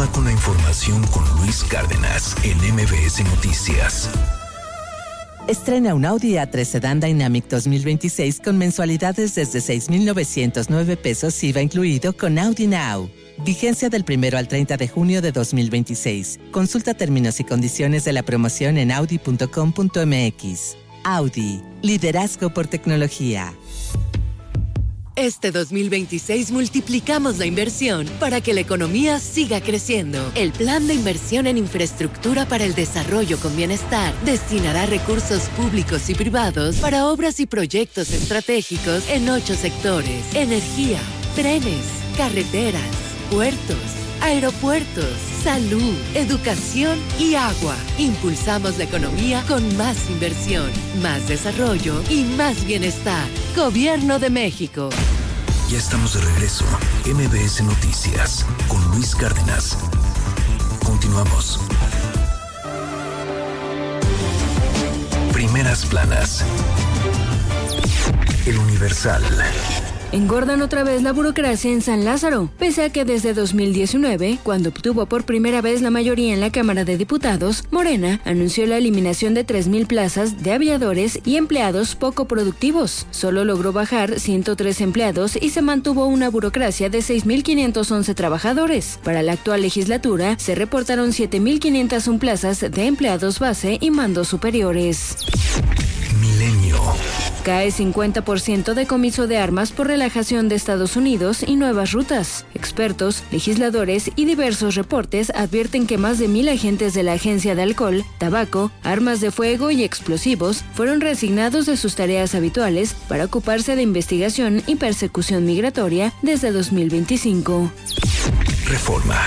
Continúa con la información con Luis Cárdenas en MBS Noticias. Estrena un Audi A3 Sedan Dynamic 2026 con mensualidades desde 6,909 pesos IVA incluido con Audi Now. Vigencia del 1 al 30 de junio de 2026. Consulta términos y condiciones de la promoción en audi.com.mx. Audi, liderazgo por tecnología. Este 2026 multiplicamos la inversión para que la economía siga creciendo. El Plan de Inversión en Infraestructura para el Desarrollo con Bienestar destinará recursos públicos y privados para obras y proyectos estratégicos en 8 sectores: energía, trenes, carreteras, puertos, aeropuertos, salud, educación y agua. Impulsamos la economía con más inversión, más desarrollo y más bienestar. Gobierno de México. Ya estamos de regreso. MBS Noticias con Luis Cárdenas. Continuamos. Primeras planas. El Universal. Engordan otra vez la burocracia en San Lázaro, pese a que desde 2019, cuando obtuvo por primera vez la mayoría en la Cámara de Diputados, Morena anunció la eliminación de 3,000 plazas de aviadores y empleados poco productivos. Solo logró bajar 103 empleados y se mantuvo una burocracia de 6,511 trabajadores. Para la actual legislatura, se reportaron 7,501 plazas de empleados base y mandos superiores. Milenio. Cae 50% decomiso de armas por relajación de Estados Unidos y nuevas rutas. Expertos, legisladores y diversos reportes advierten que más de 1,000 agentes de la Agencia de Alcohol, Tabaco, Armas de Fuego y Explosivos fueron reasignados de sus tareas habituales para ocuparse de investigación y persecución migratoria desde 2025. Reforma.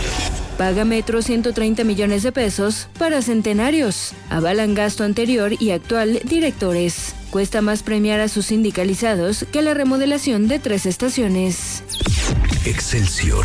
Paga Metro 130 millones de pesos para centenarios. Avalan gasto anterior y actual directores. Cuesta más premiar a sus sindicalizados que la remodelación de 3 estaciones. Excelsior.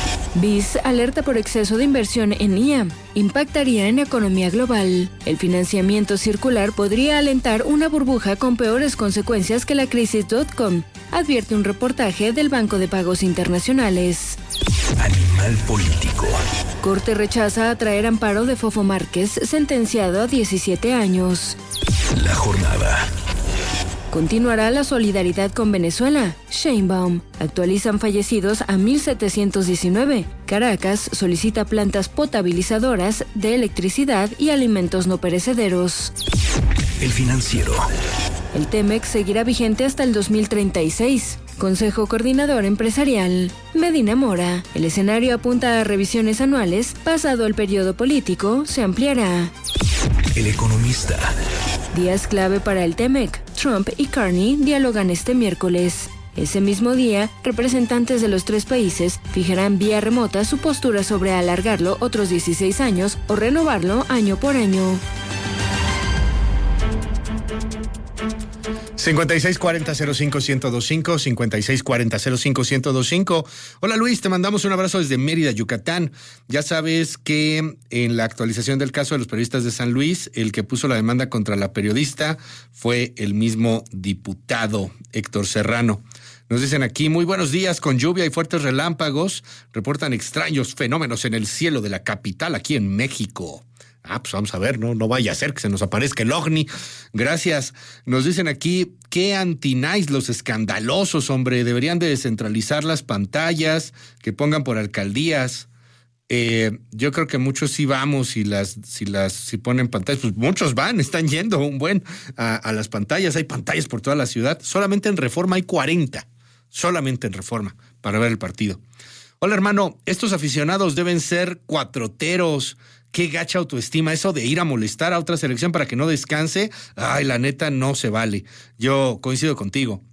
BIS alerta por exceso de inversión en IA. Impactaría en economía global. El financiamiento circular podría alentar una burbuja con peores consecuencias que la crisis .com, advierte un reportaje del Banco de Pagos Internacionales. Animal político. Corte rechaza atraer amparo de Fofo Márquez, sentenciado a 17 años. La jornada. Continuará la solidaridad con Venezuela. Sheinbaum. Actualizan fallecidos a 1,719. Caracas solicita plantas potabilizadoras de electricidad y alimentos no perecederos. El Financiero. El TEMEC seguirá vigente hasta el 2036. Consejo Coordinador Empresarial. Medina Mora. El escenario apunta a revisiones anuales. Pasado el periodo político, se ampliará. El Economista. Días clave para el TEMEC. Trump y Carney dialogan este miércoles. Ese mismo día, representantes de los 3 países fijarán vía remota su postura sobre alargarlo otros 16 años o renovarlo año por año. 5640-05-1025, 5640-05-1025. Hola Luis, te mandamos un abrazo desde Mérida, Yucatán. Ya sabes que en la actualización del caso de los periodistas de San Luis, el que puso la demanda contra la periodista fue el mismo diputado Héctor Serrano. Nos dicen aquí, muy buenos días, con lluvia y fuertes relámpagos, reportan extraños fenómenos en el cielo de la capital aquí en México. Pues vamos a ver, no vaya a ser que se nos aparezca el ovni. Gracias. Nos dicen aquí, qué anti-nice los escandalosos, hombre. Deberían de descentralizar las pantallas, que pongan por alcaldías. Yo creo que muchos sí vamos si ponen pantallas, pues muchos están yendo un buen a las pantallas. Hay pantallas por toda la ciudad. Solamente en Reforma hay 40. Solamente en Reforma para ver el partido. Hola, hermano. Estos aficionados deben ser cuatroteros. Qué gacha autoestima eso de ir a molestar a otra selección para que no descanse. Ay, la neta no se vale. Yo coincido contigo.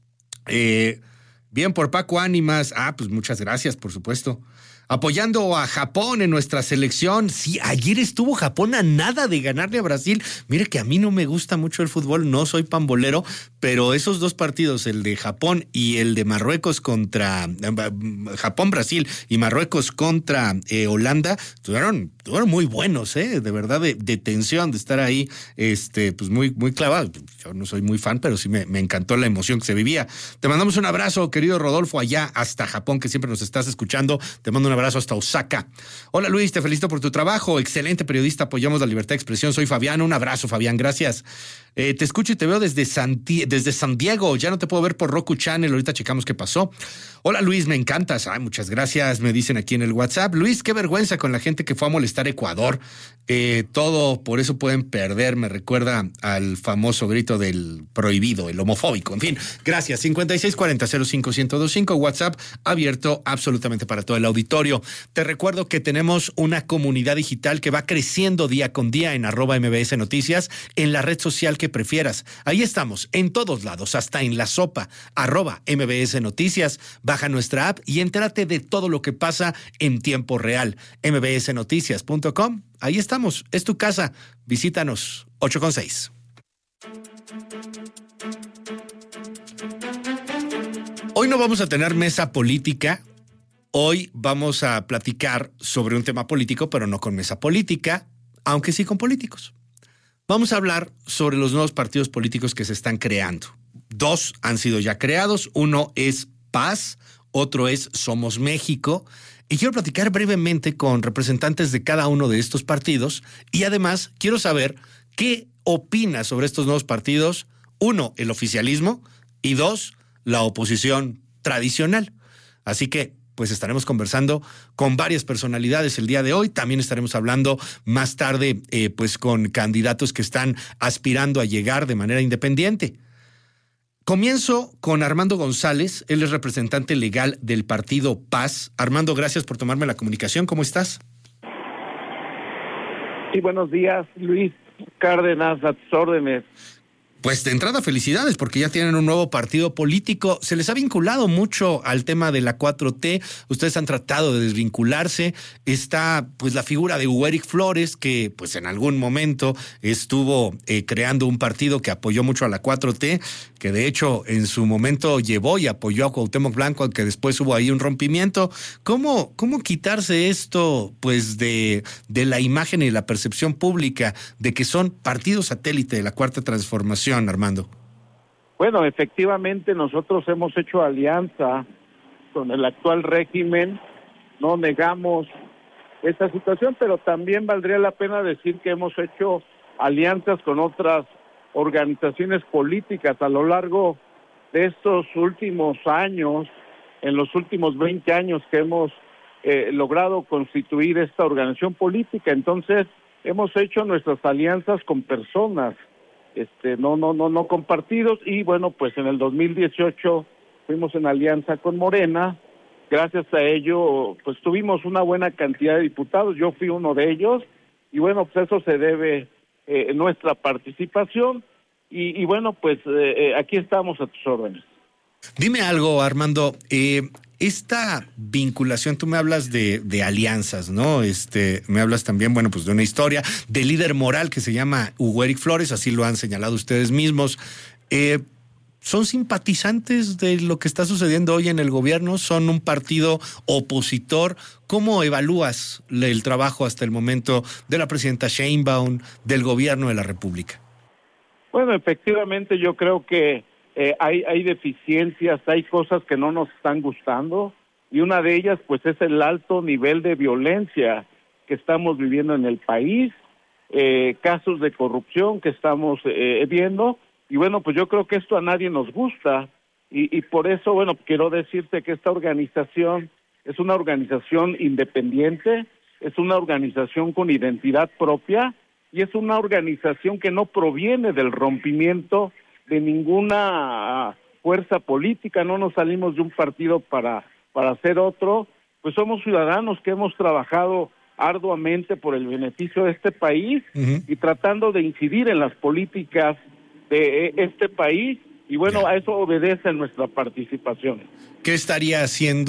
Bien por Paco Ánimas. Pues muchas gracias, por supuesto. Apoyando a Japón en nuestra selección. Sí, ayer estuvo Japón a nada de ganarle a Brasil. Mire que a mí no me gusta mucho el fútbol, no soy pambolero, pero esos 2 partidos, el de Japón y el de Marruecos contra Japón-Brasil y Marruecos contra Holanda, estuvieron muy buenos, de verdad, de tensión, de estar ahí, muy, muy clavado. Yo no soy muy fan, pero sí me encantó la emoción que se vivía. Te mandamos un abrazo, querido querido Rodolfo, allá hasta Japón, que siempre nos estás escuchando. Te mando un abrazo hasta Osaka. Hola Luis, te felicito por tu trabajo. Excelente periodista, apoyamos la libertad de expresión. Soy Fabián, un abrazo Fabián, gracias. Te escucho y te veo desde San Diego. Ya no te puedo ver por Roku Channel, ahorita checamos qué pasó. Hola Luis, me encantas. Ay, muchas gracias, me dicen aquí en el WhatsApp. Luis, qué vergüenza con la gente que fue a molestar a Ecuador. Todo, por eso pueden perder. Me recuerda al famoso grito del prohibido, el homofóbico. En fin, gracias. 5640-05-1025, WhatsApp abierto absolutamente para todo el auditorio. Te recuerdo que tenemos una comunidad digital que va creciendo día con día en @MBS Noticias, en la red social que prefieras. Ahí estamos, en todos lados, hasta en la sopa, @MBS Noticias. Baja nuestra app y entérate de todo lo que pasa en tiempo real. mbsnoticias.com. Ahí estamos, es tu casa. Visítanos. 8:6. Hoy no vamos a tener mesa política. Hoy vamos a platicar sobre un tema político, pero no con mesa política, aunque sí con políticos. Vamos a hablar sobre los nuevos partidos políticos que se están creando. 2 han sido ya creados. Uno es Paz, otro es Somos México. Y quiero platicar brevemente con representantes de cada uno de estos partidos. Y además quiero saber qué opina sobre estos nuevos partidos. 1, el oficialismo. Y 2, la oposición tradicional. Así que pues estaremos conversando con varias personalidades el día de hoy. También estaremos hablando más tarde pues con candidatos que están aspirando a llegar de manera independiente. Comienzo con Armando González. Él es representante legal del partido Paz. Armando, gracias por tomarme la comunicación. ¿Cómo estás? Sí, buenos días, Luis Cárdenas, a tus órdenes. Pues de entrada, felicidades, porque ya tienen un nuevo partido político. Se les ha vinculado mucho al tema de la 4T. Ustedes han tratado de desvincularse. Está pues la figura de Hugo Eric Flores, que pues en algún momento estuvo creando un partido que apoyó mucho a la 4T, que de hecho en su momento llevó y apoyó a Cuauhtémoc Blanco, aunque después hubo ahí un rompimiento. ¿Cómo quitarse esto pues de la imagen y la percepción pública de que son partidos satélite de la Cuarta Transformación, Armando? Bueno, efectivamente nosotros hemos hecho alianza con el actual régimen, no negamos esta situación, pero también valdría la pena decir que hemos hecho alianzas con otras organizaciones políticas a lo largo de estos últimos años, en los últimos 20 años que hemos logrado constituir esta organización política. Entonces, hemos hecho nuestras alianzas con personas, no con partidos, y bueno, pues en el 2018 fuimos en alianza con Morena. Gracias a ello, pues tuvimos una buena cantidad de diputados. Yo fui uno de ellos, y bueno, pues eso se debe nuestra participación, y bueno, pues aquí estamos a tus órdenes. Dime algo, Armando, esta vinculación, tú me hablas de alianzas, ¿no? Me hablas también, bueno, pues de una historia de líder moral que se llama Hugo Eric Flores, así lo han señalado ustedes mismos. ¿Son simpatizantes de lo que está sucediendo hoy en el gobierno? ¿Son un partido opositor? ¿Cómo evalúas el trabajo hasta el momento de la presidenta Sheinbaum, del gobierno de la República? Bueno, efectivamente yo creo que hay deficiencias, hay cosas que no nos están gustando, y una de ellas pues es el alto nivel de violencia que estamos viviendo en el país, casos de corrupción que estamos viendo, y bueno, pues yo creo que esto a nadie nos gusta, y por eso, bueno, quiero decirte que esta organización es una organización independiente, es una organización con identidad propia, y es una organización que no proviene del rompimiento de ninguna fuerza política. No nos salimos de un partido para hacer otro, pues somos ciudadanos que hemos trabajado arduamente por el beneficio de este país, y tratando de incidir en las políticas de este país, y bueno, a eso obedece nuestra participación. ¿Qué estaría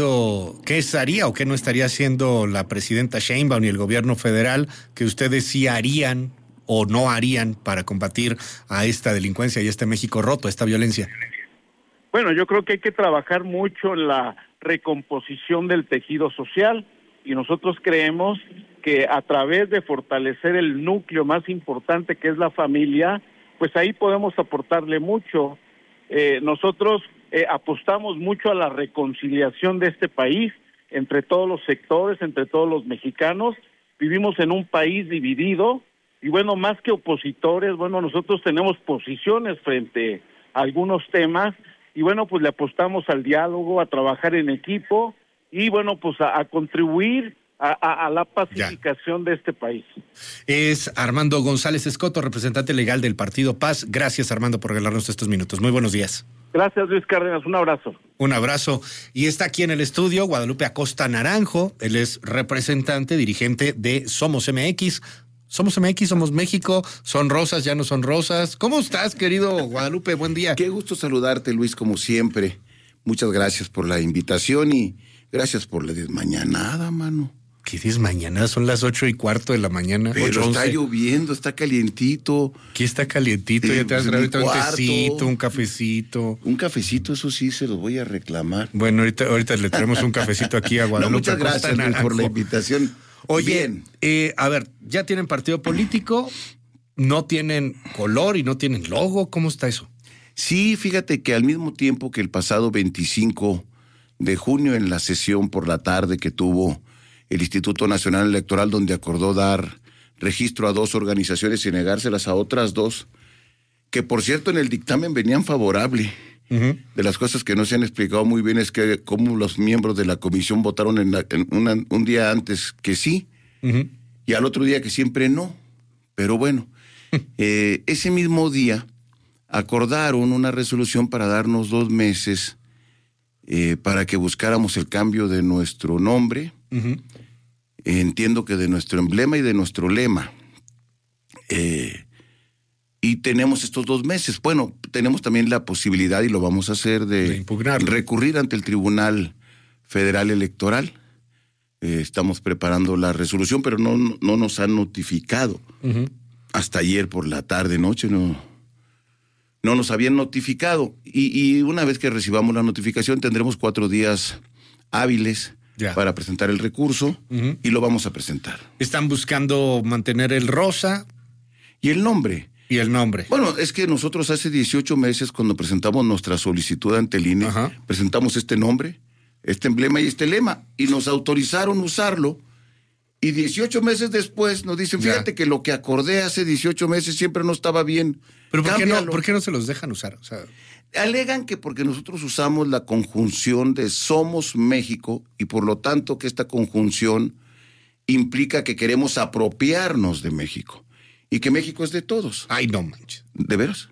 o qué no estaría haciendo la presidenta Sheinbaum y el gobierno federal que ustedes sí harían o no harían para combatir a esta delincuencia y a este México roto, a esta violencia? Bueno, yo creo que hay que trabajar mucho en la recomposición del tejido social, y nosotros creemos que a través de fortalecer el núcleo más importante, que es la familia, pues ahí podemos aportarle mucho. Nosotros apostamos mucho a la reconciliación de este país entre todos los sectores, entre todos los mexicanos. Vivimos en un país dividido y bueno, más que opositores, bueno, nosotros tenemos posiciones frente a algunos temas y bueno, pues le apostamos al diálogo, a trabajar en equipo y bueno, pues a contribuir a la pacificación de este país. Es Armando González Escoto, representante legal del Partido Paz. Gracias, Armando, por regalarnos estos minutos. Muy buenos días. Gracias, Luis Cárdenas. Un abrazo. Un abrazo. Y está aquí en el estudio Guadalupe Acosta Naranjo. Él es representante, dirigente de Somos MX. Somos MX, Somos México. Son rosas, ya no son rosas. ¿Cómo estás, querido Guadalupe? Buen día. Qué gusto saludarte, Luis, como siempre. Muchas gracias por la invitación y gracias por la desmañanada, mano. ¿Qué desmañanada? Son las 8:15 de la mañana. Pero está lloviendo, está calientito. Aquí está calientito, ya te vas a traer ahorita un tecito, un cafecito. Un cafecito, eso sí, se los voy a reclamar. Bueno, ahorita le traemos un cafecito aquí a Guadalupe. No, muchas gracias, Luis, por la invitación. Oye, a ver, ya tienen partido político, no tienen color y no tienen logo, ¿cómo está eso? Sí, fíjate que al mismo tiempo que el pasado 25 de junio, en la sesión por la tarde que tuvo el Instituto Nacional Electoral, donde acordó dar registro a 2 organizaciones y negárselas a otras 2, que por cierto en el dictamen venían favorable. Uh-huh. De las cosas que no se han explicado muy bien es que cómo los miembros de la comisión votaron un día antes que sí, uh-huh, y al otro día que siempre no. Pero bueno, ese mismo día acordaron una resolución para darnos 2 meses para que buscáramos el cambio de nuestro nombre, uh-huh, entiendo que de nuestro emblema y de nuestro lema. Y tenemos estos 2 meses. Bueno, tenemos también la posibilidad, y lo vamos a hacer, de recurrir ante el Tribunal Federal Electoral. Estamos preparando la resolución, pero no nos han notificado. Uh-huh. Hasta ayer por la tarde, noche, no nos habían notificado. Y una vez que recibamos la notificación, tendremos 4 días hábiles para presentar el recurso, uh-huh, y lo vamos a presentar. ¿Están buscando mantener el rosa? Y el nombre. ¿Y el nombre? Bueno, es que nosotros hace 18 meses, cuando presentamos nuestra solicitud ante el INE, uh-huh, presentamos este nombre, este emblema y este lema, y nos autorizaron usarlo, y 18 meses después nos dicen, fíjate que lo que acordé hace 18 meses siempre no estaba bien. ¿Pero por qué no se los dejan usar? O sea, alegan que porque nosotros usamos la conjunción de Somos México, y por lo tanto que esta conjunción implica que queremos apropiarnos de México. Y que México es de todos. Ay, no manches. ¿De veras?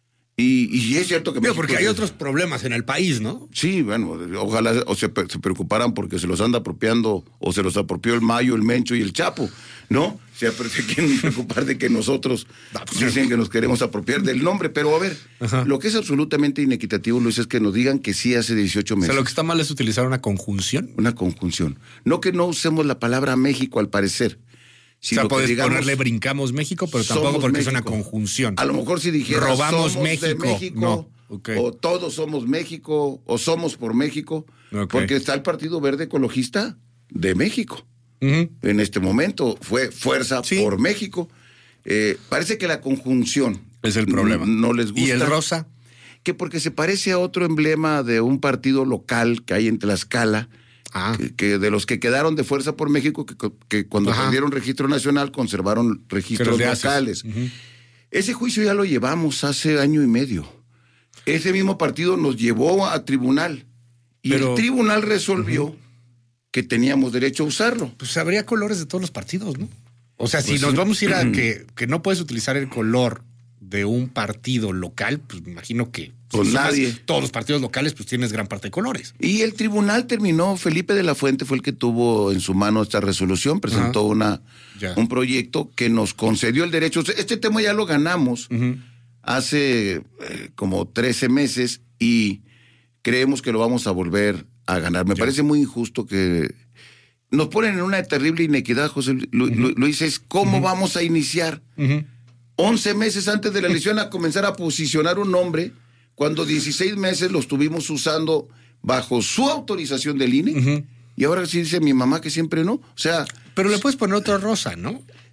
Y es cierto que México... porque hay otros problemas en el país, ¿no? Sí, bueno, ojalá se preocuparan porque se los anda apropiando, o se los apropió el Mayo, el Mencho y el Chapo, ¿no? Se quieren preocupar de que nosotros dicen que nos queremos apropiar del nombre. Pero a ver, ajá, lo que es absolutamente inequitativo, Luis, es que nos digan que sí hace 18 meses. O sea, lo que está mal es utilizar una conjunción. Una conjunción. No que no usemos la palabra México, al parecer. Si o sea, puedes ponerle brincamos México, pero tampoco porque México es una conjunción. A lo mejor si dijera robamos somos México, de México, no. Okay, o todos somos México, o somos por México, okay, porque está el Partido Verde Ecologista de México. Uh-huh. En este momento fue Fuerza por México. Parece que la conjunción es el problema. No les gusta. ¿Y el rosa? Que porque se parece a otro emblema de un partido local que hay en Tlaxcala, que de los que quedaron de Fuerza por México, que cuando perdieron registro nacional conservaron registros locales. Uh-huh. Ese juicio ya lo llevamos hace 1 año y medio. Ese mismo partido nos llevó a tribunal y el tribunal resolvió, uh-huh, que teníamos derecho a usarlo. Pues habría colores de todos los partidos, ¿no? O sea, si nos vamos a ir a que no puedes utilizar el color de un partido local, pues me imagino que pues nadie. Todos los partidos locales, pues tienes gran parte de colores. Y el tribunal terminó, Felipe de la Fuente fue el que tuvo en su mano esta resolución, presentó un proyecto que nos concedió el derecho. Este tema ya lo ganamos, uh-huh, hace como 13 meses y creemos que lo vamos a volver a ganar. Me parece muy injusto que nos ponen en una terrible inequidad, José Luis, es cómo, uh-huh, vamos a iniciar, uh-huh, 11 meses antes de la elección a comenzar a posicionar un nombre, cuando 16 meses lo estuvimos usando bajo su autorización del INE, uh-huh, y ahora sí dice mi mamá que siempre no. O sea... Pero le puedes poner otro rosa, ¿no?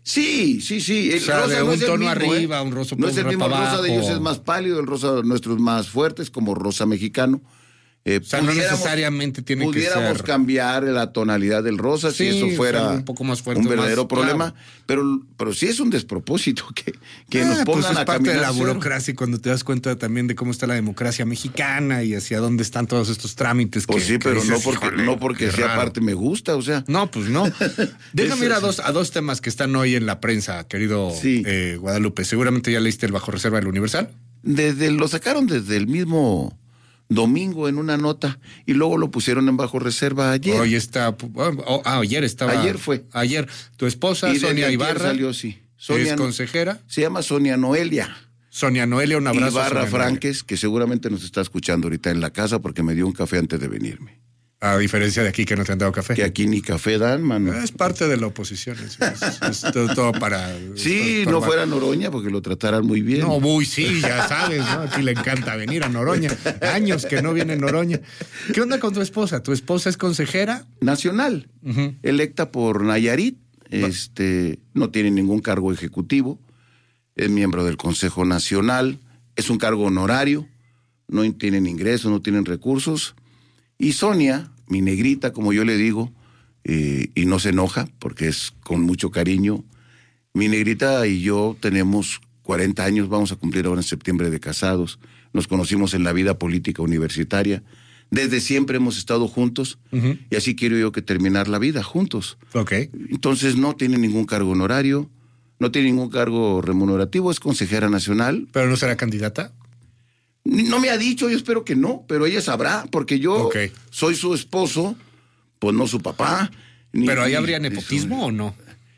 Sí. El O sea, rosa de no un es el tono mismo, arriba, un rosa no es el mismo. El rosa de ellos abajo. es más pálido, el rosa nuestro es más fuerte, es como rosa mexicano. O sea, no necesariamente tiene que ser... Pudiéramos cambiar la tonalidad del rosa si Sí, eso fuera un poco más fuerte, un verdadero más, problema, pero sí es un despropósito que nos pongan pues es a parte caminar de la cero. burocracia y cuando te das cuenta también de cómo está la democracia mexicana y hacia dónde están todos estos trámites. Pues sí, pero dices, no porque sea raro. parte me gusta, o sea. No, pues no. Déjame ir a dos temas que están hoy en la prensa, querido Sí. Guadalupe. Seguramente ya leíste el bajo reserva del Universal. Lo sacaron desde el mismo domingo en una nota y luego lo pusieron en bajo reserva ayer. Hoy está... ayer estaba... Ayer fue. Ayer. Tu esposa, Y desde Sonia ayer Ibarra, salió, sí. es consejera. Se llama Sonia Noelia Sonia Noelia, un abrazo. Ibarra Sonia Noelia. Franques, que seguramente nos está escuchando ahorita en la casa porque me dio un café antes de venirme. A diferencia de aquí que no te han dado café. Que aquí ni café dan, mano. Es parte de la oposición. Es todo para... Sí, para- no fuera Noroña porque lo trataran muy bien. No, uy, sí, ya sabes, ¿no? Aquí le encanta venir a Noroña. Años que no viene Noroña. ¿Qué onda con tu esposa? ¿Tu esposa es consejera? Nacional, electa por Nayarit, no tiene ningún cargo ejecutivo, es miembro del Consejo Nacional, es un cargo honorario, no tienen ingresos, no tienen recursos, y Sonia, mi negrita, como yo le digo, y no se enoja porque es con mucho cariño, mi negrita y yo tenemos 40 años, vamos a cumplir ahora en septiembre de casados, nos conocimos en la vida política universitaria, desde siempre hemos estado juntos, y así quiero yo que terminar la vida juntos. Ok. Entonces no tiene ningún cargo honorario, no tiene ningún cargo remunerativo, es consejera nacional. ¿Pero no será candidata? No me ha dicho, yo espero que no, pero ella sabrá, porque yo Ok. soy su esposo, pues no su papá. ¿Pero ahí habría nepotismo o no?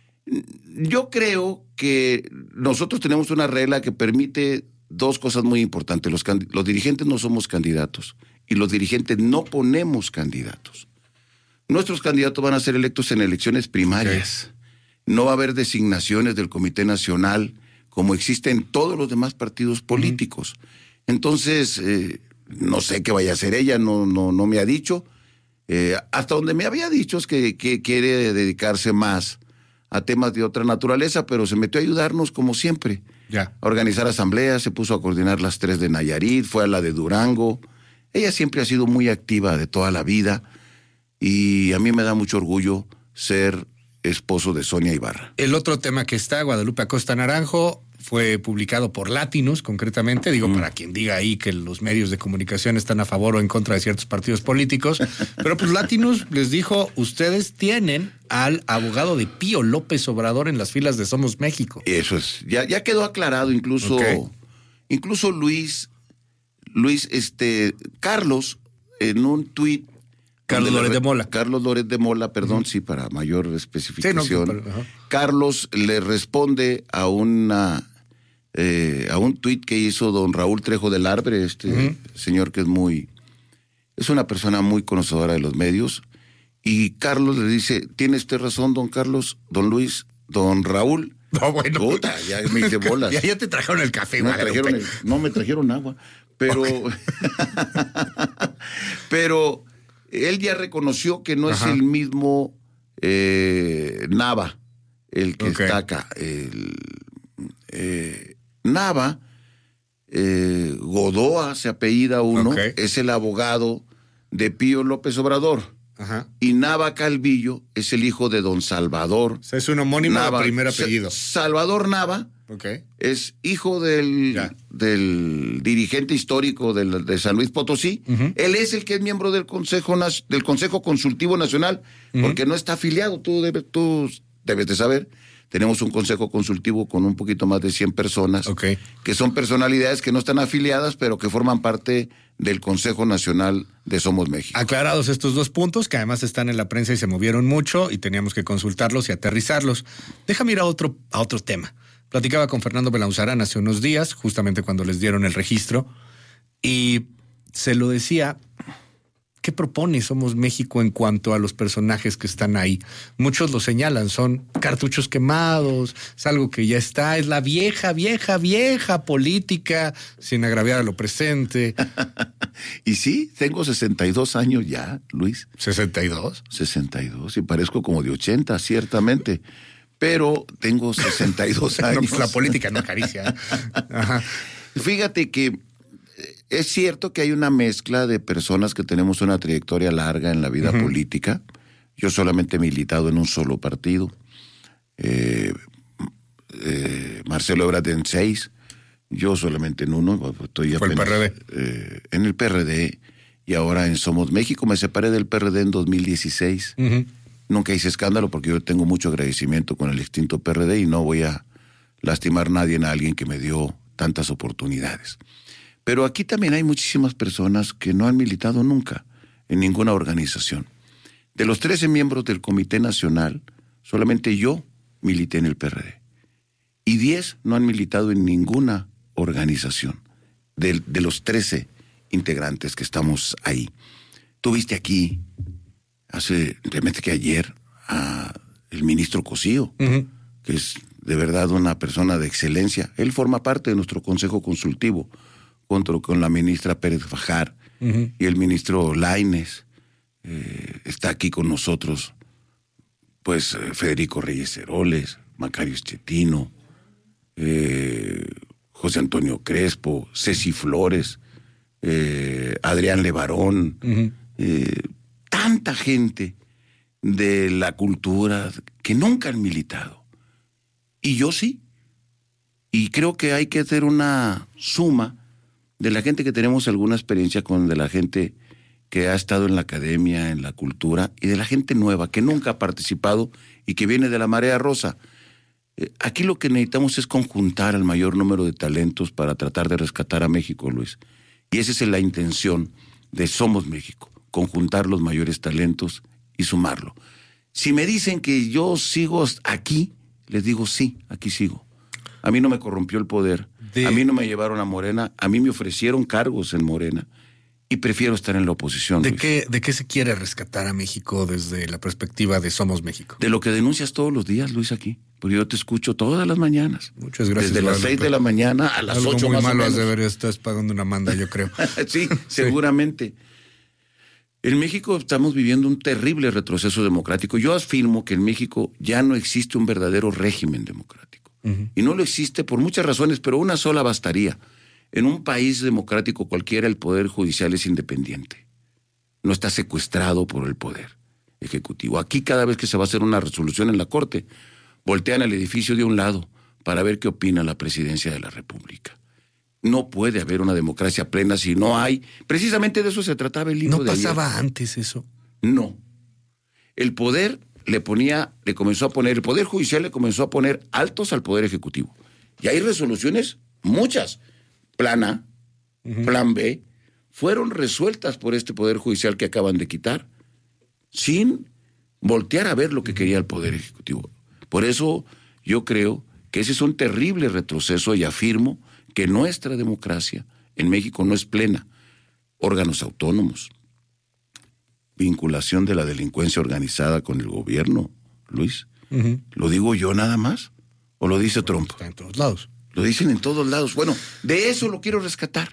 Yo creo que nosotros tenemos una regla que permite dos cosas muy importantes. Los dirigentes no somos candidatos y los dirigentes no ponemos candidatos. Nuestros candidatos van a ser electos en elecciones primarias. No va a haber designaciones del Comité Nacional como existe en todos los demás partidos políticos. Entonces, no sé qué vaya a hacer ella, no me ha dicho. Hasta donde me había dicho es que quiere dedicarse más a temas de otra naturaleza, pero se metió a ayudarnos como siempre. Ya. A organizar asambleas, se puso a coordinar las 3 de Nayarit, fue a la de Durango. Ella siempre ha sido muy activa de toda la vida y a mí me da mucho orgullo ser esposo de Sonia Ibarra. El otro tema que está, Guadalupe Acosta Naranjo, fue publicado por Latinus, concretamente, digo, para quien diga ahí que los medios de comunicación están a favor o en contra de ciertos partidos políticos, pero pues Latinus les dijo, ustedes tienen al abogado de Pío López Obrador en las filas de Somos México. Eso es, ya quedó aclarado, incluso Luis, Carlos, en un tuit. Carlos Loret de Mola. Carlos Loret de Mola, perdón, sí, para mayor especificación. Sí, no, pero, Carlos le responde a un tuit que hizo don Raúl Trejo del Arbre, señor que es una persona muy conocedora de los medios, y Carlos le dice, tiene usted razón, don Carlos, don Luis, don Raúl. No, bueno. Puta, ya me hice bolas. ya te trajeron el café, No me trajeron agua, pero pero él ya reconoció que no es el mismo Nava el que está acá. Nava, Godoa se apellida uno, es el abogado de Pío López Obrador. Ajá. Y Nava Calvillo es el hijo de don Salvador. O sea, es un homónimo Nava, de primer apellido. Salvador Nava es hijo del dirigente histórico de San Luis Potosí. Él es el que es miembro del Consejo Consultivo Nacional, porque no está afiliado. Tú debes de saber. Tenemos un consejo consultivo con un poquito más de 100 personas, que son personalidades que no están afiliadas, pero que forman parte del Consejo Nacional de Somos México. Aclarados estos dos puntos, que además están en la prensa y se movieron mucho, y teníamos que consultarlos y aterrizarlos. Déjame ir a otro tema. Platicaba con Fernando Belauzarán hace unos días, justamente cuando les dieron el registro, y se lo decía... ¿Qué propone Somos México en cuanto a los personajes que están ahí? Muchos lo señalan, son cartuchos quemados, es algo que ya está, es la vieja política, sin agraviar a lo presente. Y sí, tengo 62 años ya, Luis. ¿62? 62, y parezco como de 80, ciertamente. pero tengo 62 años. No, pues la política no acaricia. Ajá. Fíjate que es cierto que hay una mezcla de personas que tenemos una trayectoria larga en la vida política. Yo solamente he militado en un solo partido. Marcelo Ebrard en 6, yo solamente en uno. Estoy ¿Fue apenas, el PRD? En el PRD y ahora en Somos México. Me separé del PRD en 2016. Nunca hice escándalo porque yo tengo mucho agradecimiento con el extinto PRD y no voy a lastimar a alguien que me dio tantas oportunidades. Pero aquí también hay muchísimas personas que no han militado nunca en ninguna organización. De los 13 miembros del Comité Nacional, solamente yo milité en el PRD. Y 10 no han militado en ninguna organización de los 13 integrantes que estamos ahí. Tuviste aquí, realmente que ayer, a el ministro Cosío, que es de verdad una persona de excelencia. Él forma parte de nuestro consejo consultivo, junto con la ministra Pérez Fajar y el ministro Lainez. Está aquí con nosotros, pues Federico Reyes Heroles, Macario Schettino, José Antonio Crespo, Ceci Flores, Adrián Levarón, tanta gente de la cultura que nunca han militado. Y yo sí. Y creo que hay que hacer una suma de la gente que tenemos alguna experiencia con de la gente que ha estado en la academia, en la cultura, y de la gente nueva que nunca ha participado y que viene de la marea rosa. Aquí lo que necesitamos es conjuntar al mayor número de talentos para tratar de rescatar a México, Luis. Y esa es la intención de Somos México, conjuntar los mayores talentos y sumarlo. Si me dicen que yo sigo aquí, les digo sí, aquí sigo. A mí no me corrompió el poder, a mí no me llevaron a Morena, a mí me ofrecieron cargos en Morena y prefiero estar en la oposición. ¿De qué se quiere rescatar a México desde la perspectiva de Somos México? De lo que denuncias todos los días, Luis, aquí. Porque yo te escucho todas las mañanas. Muchas gracias. Desde las 6 de la mañana a las 8 más o menos. Algo muy malo de ver, estás pagando una manda, yo creo. Sí, seguramente. En México estamos viviendo un terrible retroceso democrático. Yo afirmo que en México ya no existe un verdadero régimen democrático. Y no lo existe por muchas razones, pero una sola bastaría. En un país democrático cualquiera el poder judicial es independiente. No está secuestrado por el poder ejecutivo. Aquí cada vez que se va a hacer una resolución en la Corte, voltean el edificio de un lado para ver qué opina la presidencia de la República. No puede haber una democracia plena si no hay... Precisamente de eso se trataba el libro de ayer. ¿No pasaba antes eso? No. El poder el Poder Judicial le comenzó a poner altos al Poder Ejecutivo. Y hay resoluciones, muchas, Plan A, Plan B, fueron resueltas por este Poder Judicial que acaban de quitar, sin voltear a ver lo que quería el Poder Ejecutivo. Por eso yo creo que ese es un terrible retroceso y afirmo que nuestra democracia en México no es plena. Órganos autónomos, vinculación de la delincuencia organizada con el gobierno, Luis. ¿Lo digo yo nada más? ¿O lo dice Trump? Está en todos lados. Lo dicen en todos lados. Bueno, de eso lo quiero rescatar.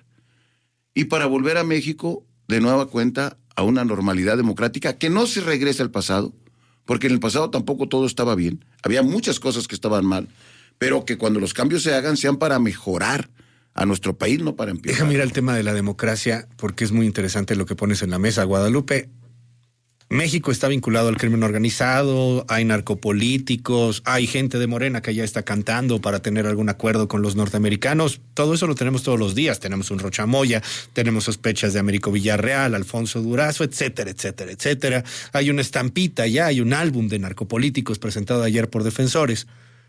Y para volver a México, de nueva cuenta, a una normalidad democrática que no se regrese al pasado, porque en el pasado tampoco todo estaba bien. Había muchas cosas que estaban mal, pero que cuando los cambios se hagan sean para mejorar a nuestro país, no para empeorar. Déjame ir al tema de la democracia, porque es muy interesante lo que pones en la mesa, Guadalupe. México está vinculado al crimen organizado, hay narcopolíticos, hay gente de Morena que ya está cantando para tener algún acuerdo con los norteamericanos. Todo eso lo tenemos todos los días. Tenemos un Rocha Moya, tenemos sospechas de Américo Villarreal, Alfonso Durazo, etcétera, etcétera, etcétera. Hay una estampita ya, hay un álbum de narcopolíticos presentado ayer por defensores.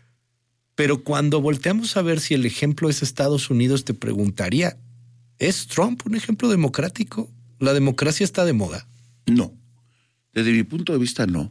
Pero cuando volteamos a ver si el ejemplo es Estados Unidos, te preguntaría, ¿es Trump un ejemplo democrático? ¿La democracia está de moda? No. Desde mi punto de vista, no.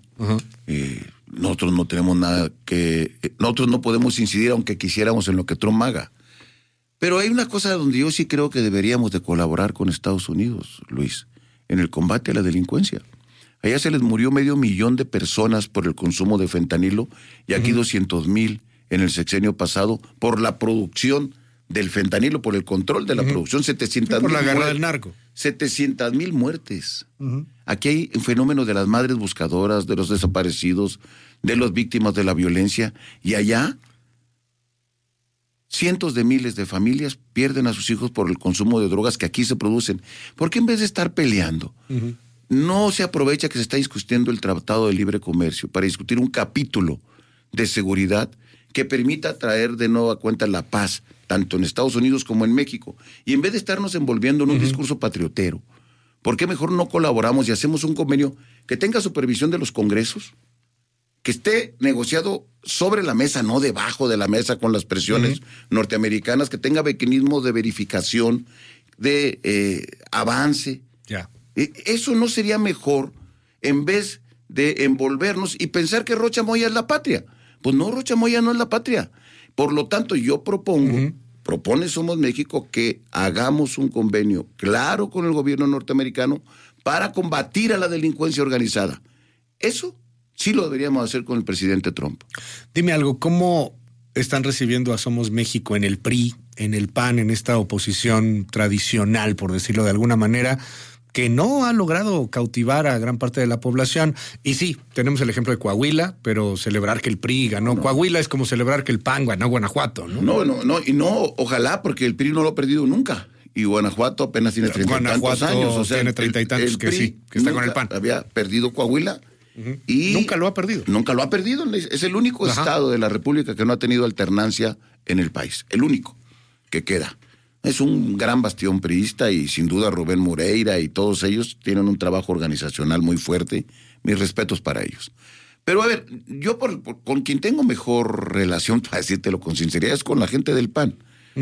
Nosotros no tenemos nada que... Nosotros no podemos incidir aunque quisiéramos en lo que Trump haga. Pero hay una cosa donde yo sí creo que deberíamos de colaborar con Estados Unidos, Luis, en el combate a la delincuencia. Allá se les murió 500,000 de personas por el consumo de fentanilo y aquí 200,000 en el sexenio pasado por la producción del fentanilo, por el control de la producción, 700,000 por la guerra del narco. 700,000 muertes. Aquí hay un fenómeno de las madres buscadoras, de los desaparecidos, de las víctimas de la violencia, y allá cientos de miles de familias pierden a sus hijos por el consumo de drogas que aquí se producen. ¿Por qué en vez de estar peleando, no se aprovecha que se está discutiendo el Tratado de Libre Comercio para discutir un capítulo de seguridad que permita traer de nueva cuenta la paz, tanto en Estados Unidos como en México? Y en vez de estarnos envolviendo en un discurso patriotero, ¿por qué mejor no colaboramos y hacemos un convenio que tenga supervisión de los congresos, que esté negociado sobre la mesa, no debajo de la mesa con las presiones norteamericanas, que tenga mecanismos de verificación, de avance? Ya. ¿Eso no sería mejor en vez de envolvernos y pensar que Rocha Moya es la patria? Pues no, Rocha Moya no es la patria. Por lo tanto, yo propone Somos México, que hagamos un convenio claro con el gobierno norteamericano para combatir a la delincuencia organizada. Eso sí lo deberíamos hacer con el presidente Trump. Dime algo, ¿cómo están recibiendo a Somos México en el PRI, en el PAN, en esta oposición tradicional, por decirlo de alguna manera, que no ha logrado cautivar a gran parte de la población? Y sí, tenemos el ejemplo de Coahuila, pero celebrar que el PRI ganó Coahuila es como celebrar que el PAN ganó Guanajuato, ¿no? No, ojalá, porque el PRI no lo ha perdido nunca. Y Guanajuato apenas tiene 30 y tantos años. O sea, tiene 30 y tantos, que sí, que está con el PAN. Había perdido Coahuila. Y nunca lo ha perdido. Nunca lo ha perdido. Es el único estado de la República que no ha tenido alternancia en el país. El único que queda. Es un gran bastión priista, y sin duda Rubén Moreira y todos ellos tienen un trabajo organizacional muy fuerte. Mis respetos para ellos. Pero a ver, yo con quien tengo mejor relación, para decírtelo con sinceridad, es con la gente del PAN.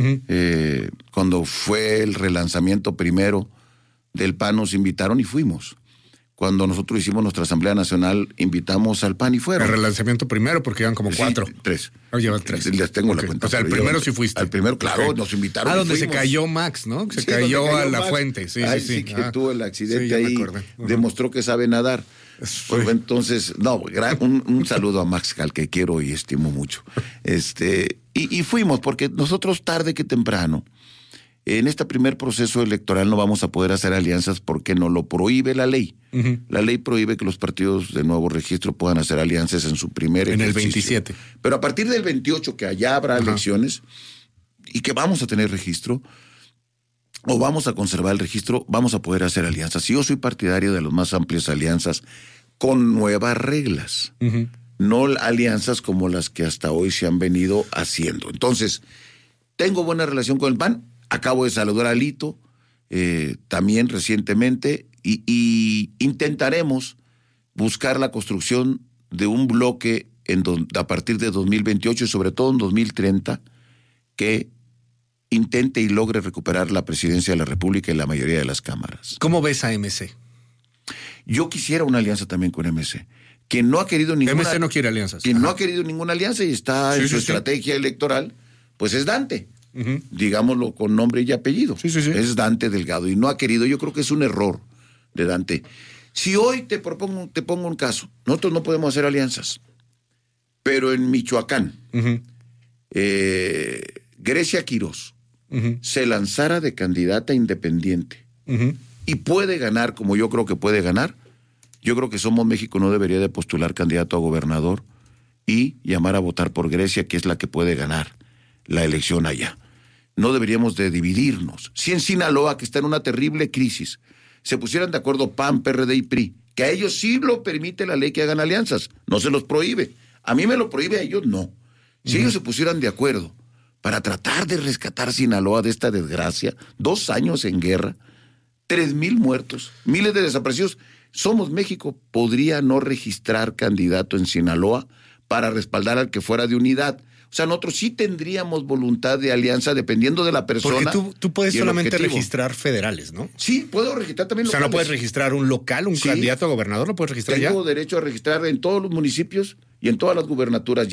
Cuando fue el relanzamiento primero del PAN, nos invitaron y fuimos. Cuando nosotros hicimos nuestra Asamblea Nacional, invitamos al PAN y fueron. El relanzamiento primero, porque iban como 4. 3. Llevan 3. Les tengo la cuenta. O sea, el primero sí fuiste. Al primero, claro, nos invitaron. Donde se cayó Max, ¿no? Se cayó a la fuente. Sí. Que tuvo el accidente ahí. Demostró que sabe nadar. Pues, entonces, un saludo a Max, al que quiero y estimo mucho. Y fuimos, porque nosotros tarde que temprano, en este primer proceso electoral, no vamos a poder hacer alianzas porque nos lo prohíbe la ley. La ley prohíbe que los partidos de nuevo registro puedan hacer alianzas en su primer ejercicio. En el 27. Pero a partir del 28, que allá habrá elecciones y que vamos a tener registro, o vamos a conservar el registro, vamos a poder hacer alianzas. Y yo soy partidario de las más amplias alianzas con nuevas reglas. No alianzas como las que hasta hoy se han venido haciendo. Entonces, tengo buena relación con el PAN. Acabo de saludar a Alito también recientemente, y intentaremos buscar la construcción de un bloque a partir de 2028 y sobre todo en 2030 que intente y logre recuperar la presidencia de la República y la mayoría de las cámaras. ¿Cómo ves a MC? Yo quisiera una alianza también con MC. Quien no ha querido ninguna... MC no quiere alianzas. Quien no ha querido ninguna alianza y está en su estrategia electoral, pues es Dante. Digámoslo con nombre y apellido. Es Dante Delgado y no ha querido. Yo creo que es un error de Dante. Si hoy te pongo un caso, nosotros no podemos hacer alianzas, pero en Michoacán, Grecia Quirós se lanzara de candidata independiente y puede ganar como yo creo que puede ganar, yo creo que Somos México no debería de postular candidato a gobernador y llamar a votar por Grecia, que es la que puede ganar la elección allá. No deberíamos de dividirnos. Si en Sinaloa, que está en una terrible crisis, se pusieran de acuerdo PAN, PRD y PRI, que a ellos sí lo permite la ley que hagan alianzas, no se los prohíbe. A mí me lo prohíbe, a ellos no. Si ellos se pusieran de acuerdo para tratar de rescatar Sinaloa de esta desgracia, 2 años en guerra, 3,000 muertos, miles de desaparecidos, Somos México podría no registrar candidato en Sinaloa para respaldar al que fuera de unidad. O sea, nosotros sí tendríamos voluntad de alianza dependiendo de la persona. Porque tú puedes solamente registrar federales, ¿no? Sí, puedo registrar también locales. O sea, ¿no puedes registrar un local, un candidato a gobernador? ¿Lo puedes registrar ya? Tengo derecho a registrar en todos los municipios y en todas las gubernaturas.